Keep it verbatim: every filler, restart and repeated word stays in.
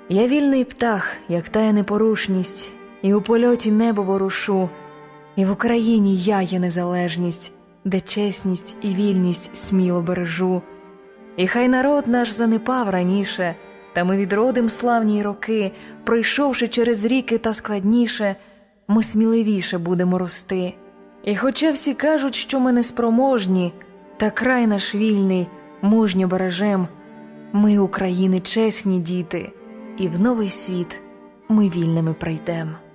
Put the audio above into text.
Я вільний птах, як тая непорушність, і у польоті небо ворушу, і в Україні я є незалежність, де чесність і вільність сміло бережу. І хай народ наш занепав раніше, та ми відродим славні роки, пройшовши через ріки та складніше, ми сміливіше будемо рости. І хоча всі кажуть, що ми неспроможні, та край наш вільний, мужньо бережем, ми, України, чесні діти, і в новий світ ми вільними прийдем.